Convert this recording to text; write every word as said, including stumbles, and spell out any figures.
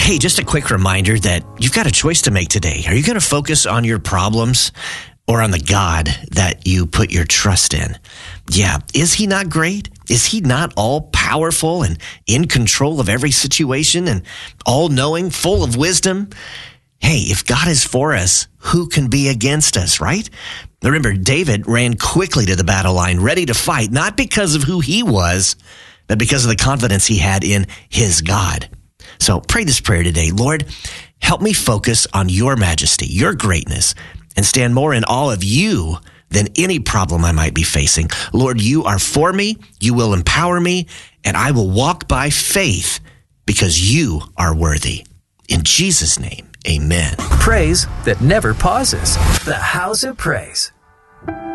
Hey, just a quick reminder that you've got a choice to make today. Are you going to focus on your problems or on the God that you put your trust in? Yeah. Is he not great? Is he not all powerful and in control of every situation and all knowing, full of wisdom? Hey, if God is for us, who can be against us, right? Remember, David ran quickly to the battle line, ready to fight, not because of who he was, but because of the confidence he had in his God. So pray this prayer today. Lord, help me focus on your majesty, your greatness, and stand more in awe of you than any problem I might be facing. Lord, you are for me, you will empower me, and I will walk by faith because you are worthy. In Jesus' name, amen. Praise that never pauses. The House of Praise.